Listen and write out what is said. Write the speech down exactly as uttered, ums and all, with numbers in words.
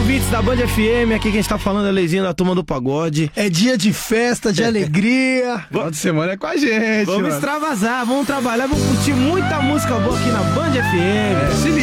ouvintes da Band F M, aqui quem está falando é Leizinho da Turma do Pagode. É dia de festa, de alegria. Final de semana é com a gente. Vamos mano. extravasar, vamos trabalhar, vamos curtir muita música boa aqui na Band F M. É, se liga.